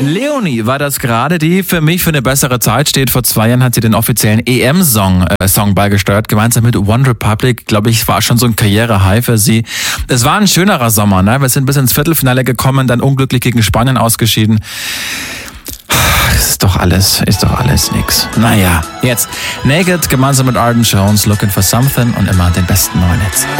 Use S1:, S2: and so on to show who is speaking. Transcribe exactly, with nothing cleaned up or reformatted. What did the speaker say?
S1: Leonie war das gerade, die für mich für eine bessere Zeit steht. Vor zwei Jahren hat sie den offiziellen E M-Song äh, Song beigesteuert, gemeinsam mit One Republic. Glaube ich, war schon so ein Karriere-High für sie. Es war ein schönerer Sommer, ne? Wir sind bis ins Viertelfinale gekommen, dann unglücklich gegen Spanien ausgeschieden. Ist doch alles, ist doch alles nix. Naja, jetzt Naked gemeinsam mit Arden Jones, Looking for Something und immer den besten neuen Hits.